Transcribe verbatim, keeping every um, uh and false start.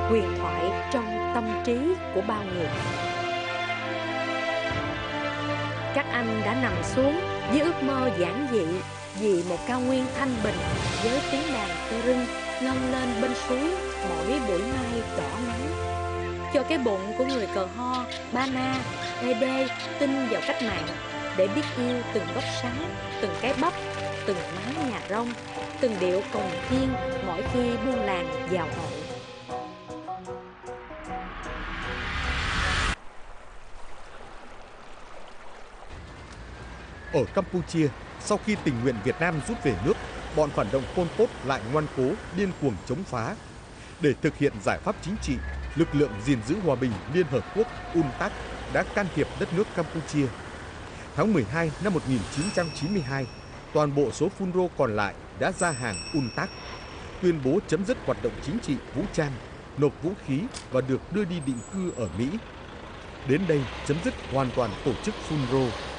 huyền thoại trong tâm trí của bao người. Các anh đã nằm xuống với ước mơ giản dị vì một cao nguyên thanh bình với tiếng đàn tơ rưng ngân lên bên suối mỗi buổi mai đỏ nắng. Cho cái bụng của người cờ ho, ba na, đê đê tin vào cách mạng để biết yêu từng gốc sắn, từng cái bắp, từng mái nhà rông, từng điệu cồng chiên mỗi khi buôn làng vào hội. Ở Campuchia, sau khi tình nguyện Việt Nam rút về nước, bọn phản động Pol Pot lại ngoan cố điên cuồng chống phá. Để thực hiện giải pháp chính trị, lực lượng gìn giữ hòa bình Liên Hợp Quốc u en tê a xê đã can thiệp đất nước Campuchia. Tháng mười hai năm một nghìn chín trăm chín mươi hai, toàn bộ số phun rô còn lại đã ra hàng u en tê a xê, tuyên bố chấm dứt hoạt động chính trị vũ trang, nộp vũ khí và được đưa đi định cư ở Mỹ. Đến đây chấm dứt hoàn toàn tổ chức phun rô.